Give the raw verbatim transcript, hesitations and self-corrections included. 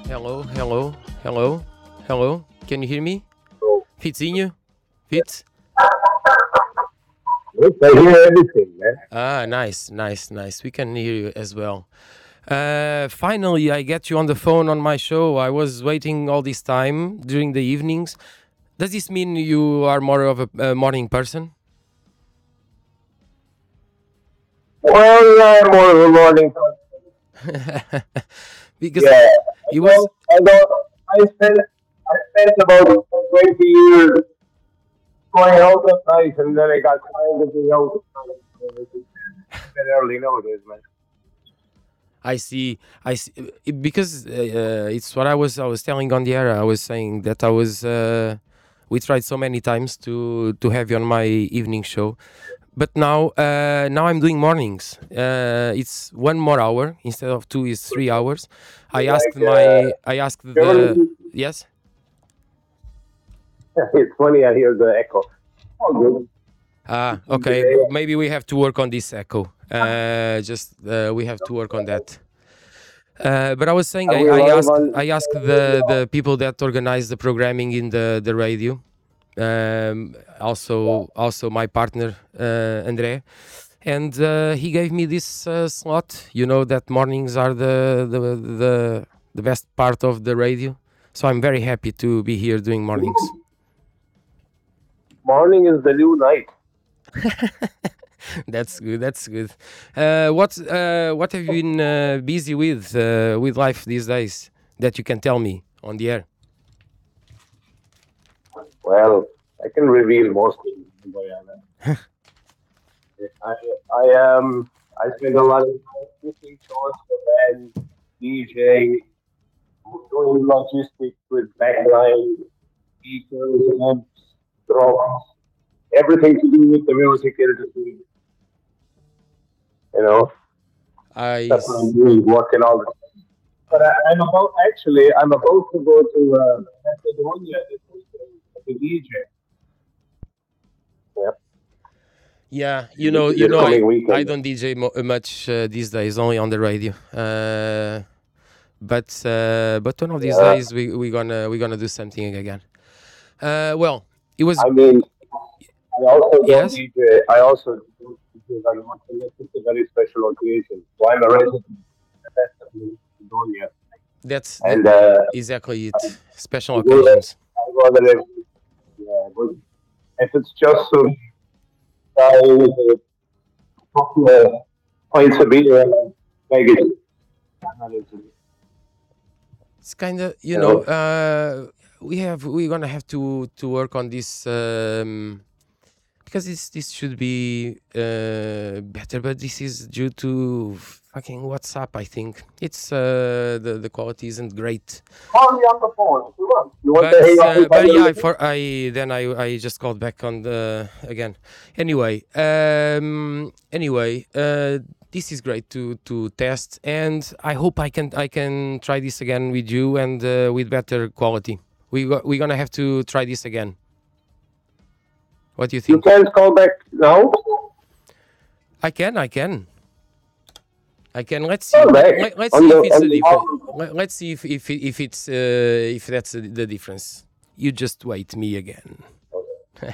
Hello, hello, hello, hello. Can you hear me? Fitzinho? Fit? Yes, I hear everything, man. Ah, nice, nice, nice. We can hear you as well. Uh, finally, I get you on the phone on my show. I was waiting all this time during the evenings. Does this mean you are more of a, a morning person? Well, I'm more of a morning. Because Yeah, I it was don't, I don't, I spent, I spent about twenty years going out at night, and then I got tired of being out at night. It's been early nowadays, man. I see. I see. uh, Because uh, uh, it's what I was. I was telling on the air. I was saying that I was. Uh, we tried so many times to to have you on my evening show, but now uh, now I'm doing mornings. Uh, it's one more hour instead of two. Is three hours. I asked Like, uh, my. I asked Germany, the. Yes. it's funny, I hear the echo. All good. Ah. Okay. Maybe we have to work on this echo. Uh, just uh, we have to work on that. Uh, but I was saying Are I, we I live asked on? I asked the, the people that organize the programming in the, the radio. Um, also also my partner uh, André, and uh, he gave me this uh, slot. You know that mornings are the, the the the best part of the radio. So I'm very happy to be here doing mornings. Morning is the new night. That's good. That's good. Uh, what uh, what have you been uh, busy with uh, with life these days that you can tell me on the air? Well, I can reveal most things, Boyana. I, I um, I spend a lot of time booking shows for bands, DJing, doing logistics with backline, speakers, amps, drops, everything to do with the music industry. You know, I that's what I'm s- doing, working all the time. But I, I'm about actually, I'm about to go to uh, Macedonia this weekend as a D J. Yeah, Yeah, you know, this, you this know, I coming I weekend. don't D J mo- much uh, these days, only on the radio. Uh, but uh, but one of these Yeah, days we we gonna we gonna do something again. Uh, well, it was I mean, I also don't yes. D J. I also do D J very much, unless it's a very special occasion. So I'm a resident in the festival in Macedonia, That's the, and uh, exactly it. Special I go there. occasions. I go there. every- Yeah, but if it's just some guy with a couple of pints of beer and baggage, I'm not into it, It's kind of you you know know. uh, we have we're gonna have to to work on this. Um, because this this should be uh, better, but this is due to fucking WhatsApp. I think it's uh, the the quality isn't great. Call me on the phone if you want. You want to But hang up and uh, call but me on yeah, the I phone? for I then I I just called back on the again. Anyway, um, anyway, uh, this is great to to test, and I hope I can I can try this again with you and uh, with better quality. We go, we're gonna have to try this again. What do you You think? can't call back now. I can, I can. I can. Let's see. Call Let, back let, let's on see the if it's on a the difference. Let, let's see if if if it's uh, if that's the difference. You just wait me again.